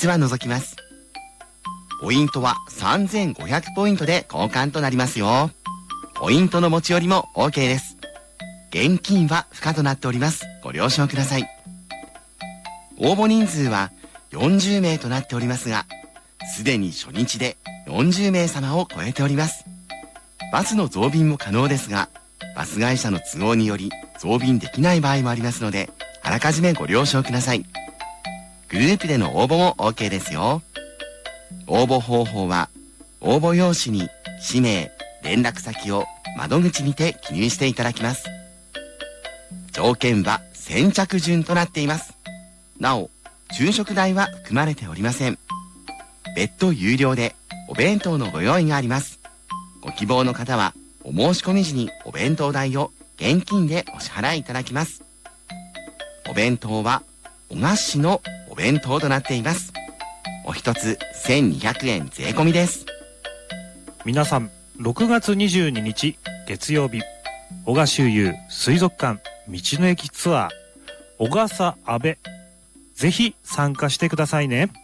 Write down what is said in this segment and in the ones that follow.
日は除きます。ポイントは3500ポイントで交換となりますよ。ポイントの持ち寄りも OK です。現金は不可となっております。ご了承ください。応募人数は40名となっておりますが、すでに初日で40名様を超えております。バスの増便も可能ですが、バス会社の都合により増便できない場合もありますので、あらかじめご了承ください。グループでの応募も OK ですよ。応募方法は、応募用紙に氏名、連絡先を窓口にて記入していただきます。条件は先着順となっています。なお、昼食代は含まれておりません。別途有料でお弁当のご用意があります。ご希望の方はお申し込み時にお弁当代を現金でお支払いいただきます。お弁当はお菓子のお弁当となっています。お一つ1200円税込みです。 皆さん、6月22日月曜日、男鹿周遊水族館道の駅ツアー小笠阿部、ぜひ参加してくださいね。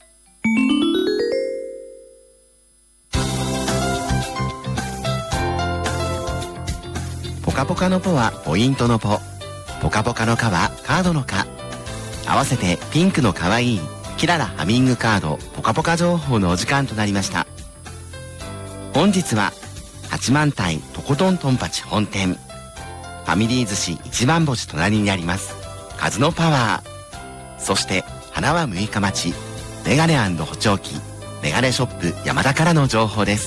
ポカポカのポはポイントのポ、ポカポカのカはカードのカ、合わせてピンクのかわいいキララハミングカードポカポカ情報のお時間となりました。本日は八幡平とことんとんぱち本店、ファミリー寿司一番星隣にあります数のパワー、そして花は六日町メガネ&補聴器メガネショップ山田からの情報です。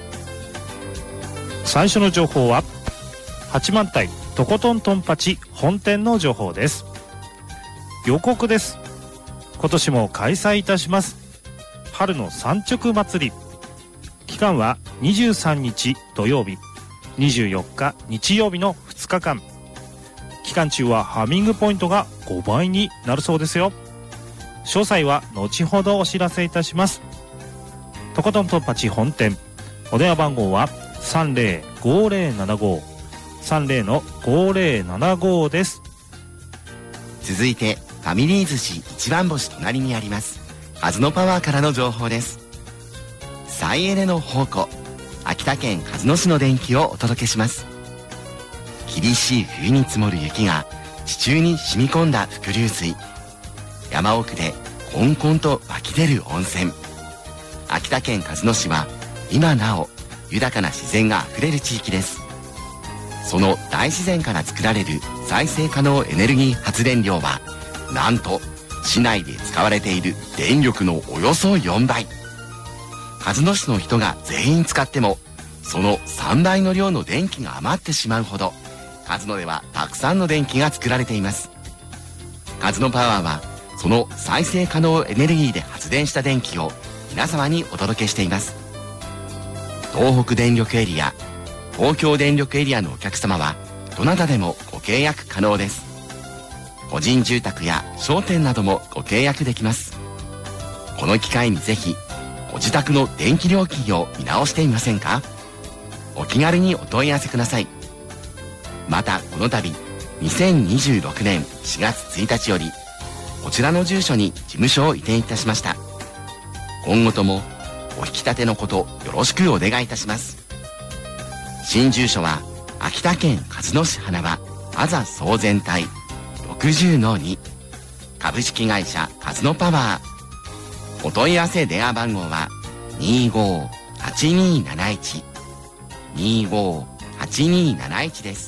最初の情報は八幡平とことんとんぱち本店の情報です。予告です。今年も開催いたします春の産直祭り。期間は23日土曜日、24日日曜日の2日間。期間中はハミングポイントが5倍になるそうですよ。詳細は後ほどお知らせいたします。とことんとんぱち本店、お電話番号は 305075 30-5075 です。 続いてファミリー寿司一番星隣にあります数のパワーからの情報です。再エネの宝庫、秋田県鹿角市の電気をお届けします。厳しい冬に積もる雪が地中に染み込んだ伏流水、山奥でこんこんと湧き出る温泉。秋田県鹿角市は今なお豊かな自然があふれる地域です。その大自然から作られる再生可能エネルギー発電量はなんと市内で使われている電力のおよそ4倍。鹿角市の人が全員使ってもその3倍の量の電気が余ってしまうほど鹿角ではたくさんの電気が作られています。鹿角パワーはその再生可能エネルギーで発電した電気を皆様にお届けしています。東北電力エリア、東京電力エリアのお客様はどなたでもご契約可能です。個人住宅や商店などもご契約できます。この機会にぜひご自宅の電気料金を見直してみませんか？お気軽にお問い合わせください。またこの度2026年4月1日よりこちらの住所に事務所を移転いたしました。今後ともお引き立てのことよろしくお願いいたします。新住所は秋田県鹿角市花輪あざ総全体 60-2 株式会社鹿角パワー。お問い合わせ電話番号は 258271 258271 です。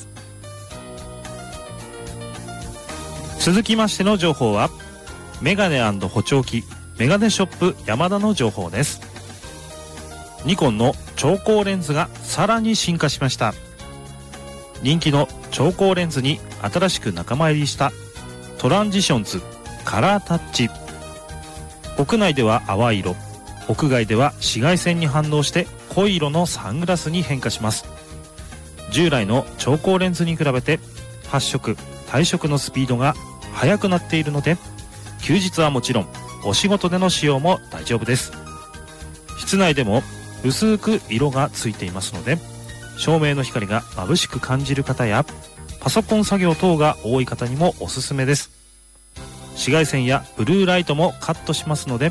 続きましての情報はメガネ&補聴器メガネショップ山田の情報です。ニコンの超光レンズがさらに進化しました。人気の超光レンズに新しく仲間入りしたトランジションズカラータッチ。屋内では淡い色、屋外では紫外線に反応して濃い色のサングラスに変化します。従来の超光レンズに比べて発色退色のスピードが速くなっているので、休日はもちろんお仕事での使用も大丈夫です。室内でも薄く色がついていますので、照明の光が眩しく感じる方やパソコン作業等が多い方にもおすすめです。紫外線やブルーライトもカットしますので、